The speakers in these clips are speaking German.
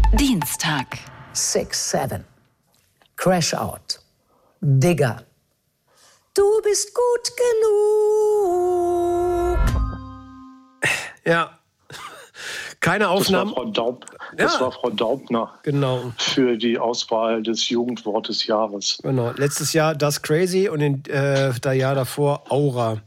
Dienstag. 6-7. Crash Out. Digger. Du bist gut genug. Ja. Keine Aufnahmen. Das war Frau Daubner. Genau. Für die Auswahl des Jugendwort des Jahres. Genau. Letztes Jahr Das Crazy und das Jahr davor Aura.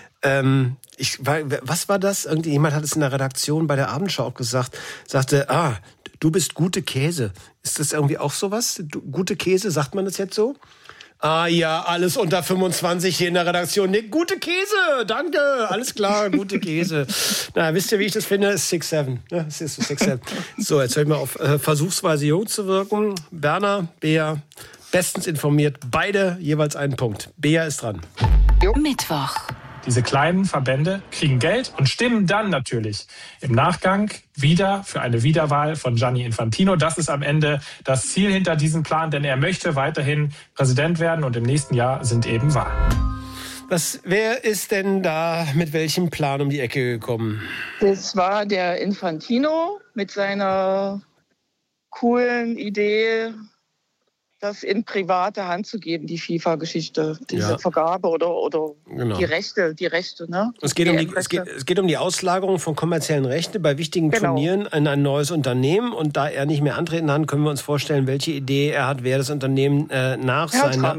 Was war das? Irgendjemand hat es in der Redaktion bei der Abendschau auch gesagt. Sagte, du bist gute Käse. Ist das irgendwie auch sowas? Gute Käse, sagt man das jetzt so? Ja, alles unter 25 hier in der Redaktion. Nee, gute Käse, danke, alles klar, gute Käse. Na, wisst ihr, wie ich das finde? Ist 6-7. Ne? Es ist 6-7. So, jetzt höre ich mal auf, versuchsweise jung zu wirken. Berner, Bea, bestens informiert. Beide jeweils einen Punkt. Bea ist dran. Mittwoch. Diese kleinen Verbände kriegen Geld und stimmen dann natürlich im Nachgang wieder für eine Wiederwahl von Gianni Infantino. Das ist am Ende das Ziel hinter diesem Plan, denn er möchte weiterhin Präsident werden und im nächsten Jahr sind eben Wahlen. Wer ist denn da mit welchem Plan um die Ecke gekommen? Das war der Infantino mit seiner coolen Idee, das in private Hand zu geben, die FIFA-Geschichte, diese Vergabe oder genau. die Rechte, ne? Es geht um die Auslagerung von kommerziellen Rechten bei wichtigen Turnieren in ein neues Unternehmen. Und da er nicht mehr antreten kann, können wir uns vorstellen, welche Idee er hat, wer das Unternehmen nach seiner...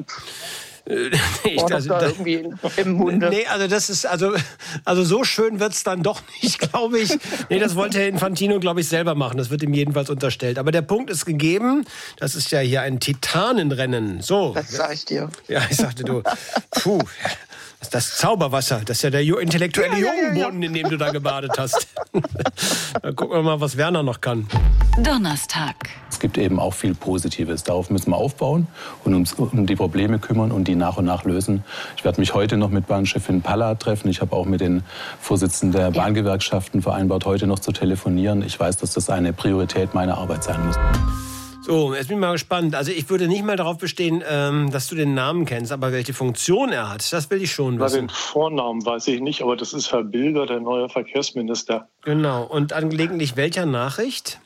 irgendwie im Munde. Nee, also das ist also so schön wird's dann doch nicht, glaube ich. Nee, das wollte Herr Infantino, glaube ich, selber machen. Das wird ihm jedenfalls unterstellt. Aber der Punkt ist gegeben. Das ist ja hier ein Titanenrennen. So. Das sag ich dir. Ja, ich sagte du. Puh. Das Zauberwasser, das ist ja der intellektuelle Jungenboden, in dem du da gebadet hast. Dann gucken wir mal, was Werner noch kann. Donnerstag. Es gibt eben auch viel Positives. Darauf müssen wir aufbauen und uns um die Probleme kümmern und die nach und nach lösen. Ich werde mich heute noch mit Bahnchefin Palla treffen. Ich habe auch mit den Vorsitzenden der Bahngewerkschaften vereinbart, heute noch zu telefonieren. Ich weiß, dass das eine Priorität meiner Arbeit sein muss. So, jetzt bin ich mal gespannt. Also ich würde nicht mal darauf bestehen, dass du den Namen kennst, aber welche Funktion er hat, das will ich schon wissen. Den Vornamen weiß ich nicht, aber das ist Herr Bilger, der neue Verkehrsminister. Genau. Und angelegentlich welcher Nachricht?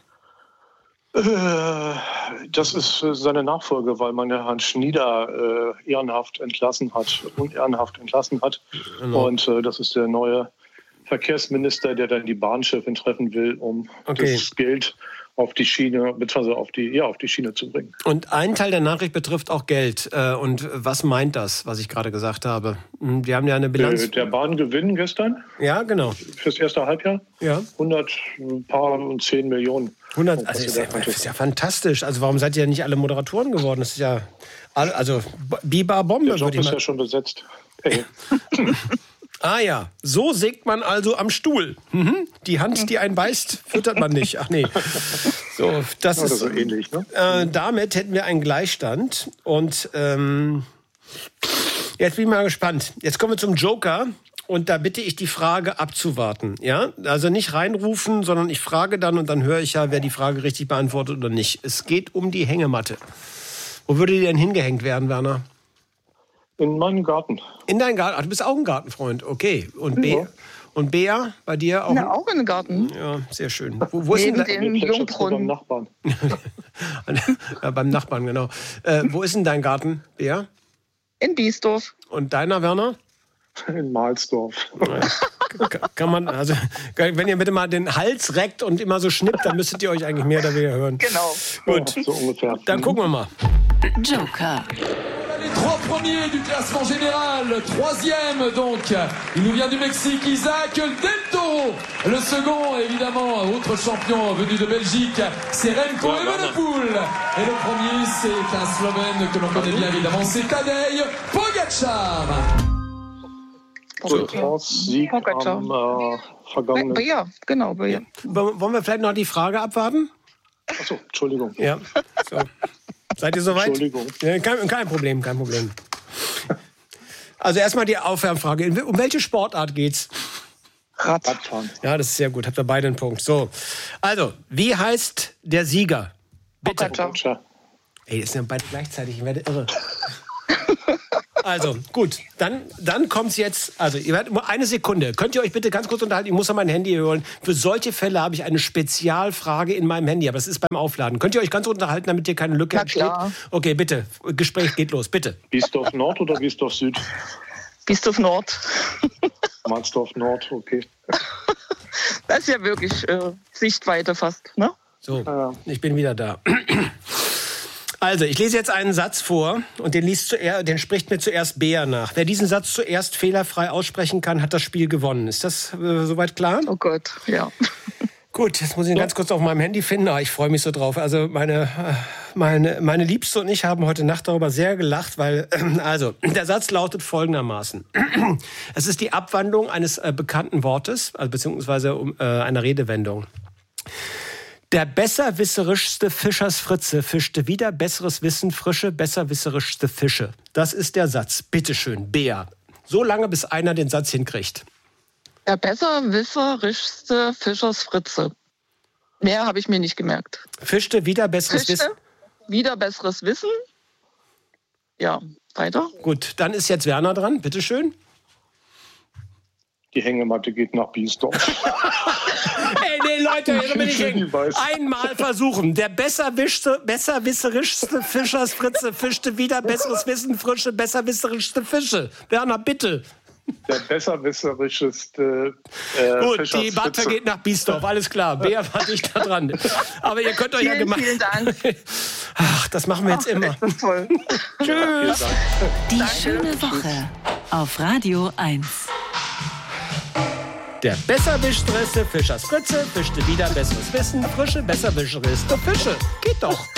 Das ist seine Nachfolge, weil man ja Herrn Schnieder unehrenhaft entlassen hat. Genau. Und das ist der neue Verkehrsminister, der dann die Bahnchefin treffen will, um das Geld auf die Schiene, beziehungsweise auf die Schiene zu bringen. Und ein Teil der Nachricht betrifft auch Geld. Und was meint das, was ich gerade gesagt habe? Wir haben ja eine Bilanz. Der Bahngewinn gestern? Ja, genau. Fürs erste Halbjahr? Ja. 110 Millionen. 100, also ist ja fantastisch. Also warum seid ihr nicht alle Moderatoren geworden? Das ist ja, also Biber Bombe. Der Job ist ja schon besetzt. Hey. Ah ja, so sägt man also am Stuhl. Die Hand, die einen beißt, füttert man nicht. Ach nee. So, das ist so ähnlich, ne? Damit hätten wir einen Gleichstand. Und jetzt bin ich mal gespannt. Jetzt kommen wir zum Joker. Und da bitte ich die Frage abzuwarten. Ja? Also nicht reinrufen, sondern ich frage dann und dann höre ich ja, wer die Frage richtig beantwortet oder nicht. Es geht um die Hängematte. Wo würde die denn hingehängt werden, Werner? In meinem Garten. In deinem Garten? Ach, du bist auch ein Gartenfreund. Okay. Und Bea, bei dir auch? Ja, auch in den Garten. Ja, sehr schön. Wo ist denn den Jungbrunnen? Beim Nachbarn. Ja, beim Nachbarn, genau. Wo ist denn dein Garten, Bea? In Biesdorf. Und deiner, Werner? In Mahlsdorf. Kann man, also, wenn ihr bitte mal den Hals reckt und immer so schnippt, dann müsstet ihr euch eigentlich mehr oder weniger hören. Genau. Gut, ja, so ungefähr. Dann gucken wir mal. Joker. Les trois premiers du classement général, troisième donc, il nous vient du Mexique, Isaac Del Toro. Le second, évidemment, autre champion venu de Belgique, c'est Remco Evenepoel. Et le premier, c'est un Slovène que l'on connaît bien évidemment, c'est Tadej Pogačar. Sieg am vergangenen... Ja, genau. Ja. Wollen wir vielleicht noch die Frage abwarten? Achso, Entschuldigung. Ja, so. Seid ihr soweit? Entschuldigung. Ja, kein Problem. Also erstmal die Aufwärmfrage. Um welche Sportart geht's? Radfahren. Ja, das ist sehr gut. Habt ihr beide einen Punkt. So, also, wie heißt der Sieger? Bitte. Pogačar. Ey, das sind ja beide gleichzeitig. Ich werde irre. Also, gut, dann kommt's jetzt. Also, ihr werdet nur eine Sekunde. Könnt ihr euch bitte ganz kurz unterhalten? Ich muss an mein Handy holen. Für solche Fälle habe ich eine Spezialfrage in meinem Handy, aber das ist beim Aufladen. Könnt ihr euch ganz unterhalten, damit hier keine Lücke entsteht? Klar. Okay, bitte. Gespräch geht los, bitte. Biesdorf Nord oder Biesdorf Süd? Biesdorf Nord. Mansdorf Nord, okay. Das ist ja wirklich Sichtweite fast, ne? So, ich bin wieder da. Also, ich lese jetzt einen Satz vor und den spricht mir zuerst Bea nach. Wer diesen Satz zuerst fehlerfrei aussprechen kann, hat das Spiel gewonnen. Ist das soweit klar? Oh Gott, ja. Gut, jetzt muss ich ihn ganz kurz auf meinem Handy finden. Ich freue mich so drauf. Also meine Liebste und ich haben heute Nacht darüber sehr gelacht, weil, also, der Satz lautet folgendermaßen. Es ist die Abwandlung eines bekannten Wortes, also beziehungsweise einer Redewendung. Der besserwisserischste Fischersfritze fischte wieder besseres Wissen frische, besserwisserischste Fische. Das ist der Satz. Bitteschön, Bea. So lange, bis einer den Satz hinkriegt. Der besserwisserischste Fischersfritze. Mehr habe ich mir nicht gemerkt. Fischte wieder besseres Wissen. Wieder besseres Wissen. Ja, weiter. Gut, dann ist jetzt Werner dran. Bitteschön. Die Hängematte geht nach Biesdorf. Ey, nee, Leute, hier bin ich hängen. Einmal versuchen. Der besserwisserischste Fischersfritze fischte wieder besseres Wissen frische, besserwisserischste Fische. Werner, bitte. Der besserwisserischste Gut, die Matte geht nach Biesdorf, alles klar. Bea war nicht da dran. Aber ihr könnt euch ja gemacht. Vielen Dank. Ach, das machen wir jetzt immer. Das ist toll. Tschüss. Die schöne Woche auf Radio 1. Der besserwisserischste Fischersfritze fischte wieder besseres Wissen frische, besserwisserischste Fische. Geht doch.